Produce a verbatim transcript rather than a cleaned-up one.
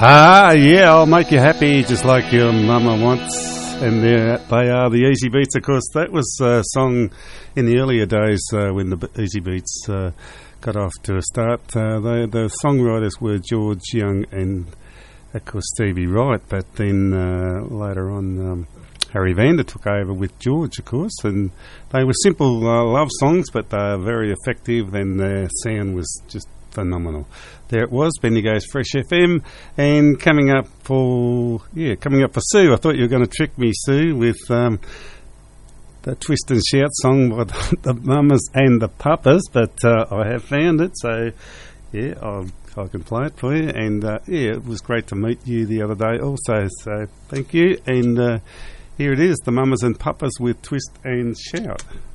Ah, yeah, I'll make you happy just like your mama wants. And uh, they are the Easy Beats, of course. That was a song in the earlier days uh, when the Easy Beats uh, got off to a start. Uh, they, the songwriters were George Young and, of course, Stevie Wright. But then uh, later on, um, Harry Vander took over with George, of course. And they were simple uh, love songs, but they were very effective, and their sound was just phenomenal. There it was, Bendigo's Fresh F M, and coming up for yeah, coming up for Sue. I thought you were going to trick me, Sue, with um, the Twist and Shout song by the, the Mamas and the Papas, but uh, I have found it, so yeah, I'll, I can play it for you. And uh, yeah, it was great to meet you the other day, also. So thank you, and uh, here it is, the Mamas and Papas with Twist and Shout.